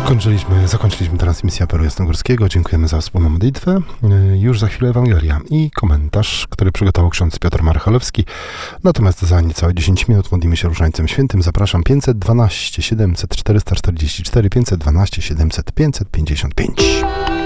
Zakończyliśmy transmisję Apelu Jasnogórskiego. Dziękujemy za wspólną modlitwę. Już za chwilę Ewangelia i komentarz, który przygotował ksiądz Piotr Marchalewski. Natomiast za niecałe 10 minut modlimy się Różańcem Świętym. Zapraszam 512 700 444 512 700 555.